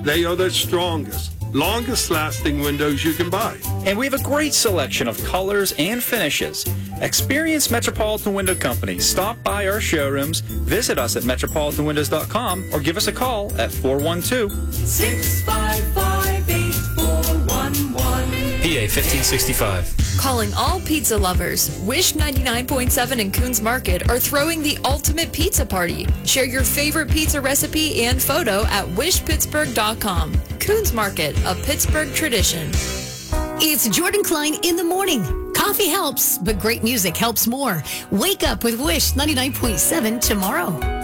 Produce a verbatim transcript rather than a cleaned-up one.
They are the strongest, longest-lasting windows you can buy. And we have a great selection of colors and finishes. Experience Metropolitan Window Company. Stop by our showrooms, visit us at metropolitan windows dot com, or give us a call at four one two, six five five, eight four one one. P A fifteen sixty-five. Calling all pizza lovers. Wish ninety-nine point seven and Coons Market are throwing the ultimate pizza party. Share your favorite pizza recipe and photo at wish pittsburgh dot com. Coons Market, a Pittsburgh tradition. It's Jordan Klein in the morning. Coffee helps, but great music helps more. Wake up with Wish ninety-nine point seven tomorrow.